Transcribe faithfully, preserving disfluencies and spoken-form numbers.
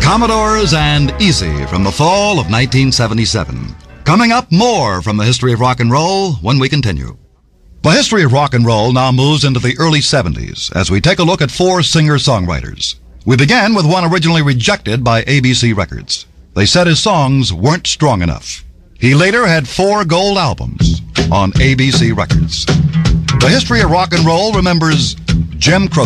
Commodores and Easy from the fall of nineteen seventy-seven. Coming up, more from the history of rock and roll when we continue. The history of rock and roll now moves into the early seventies as we take a look at four singer-songwriters. We began with one originally rejected by A B C Records. They said his songs weren't strong enough. He later had four gold albums on A B C Records. The history of rock and roll remembers Jim Croce.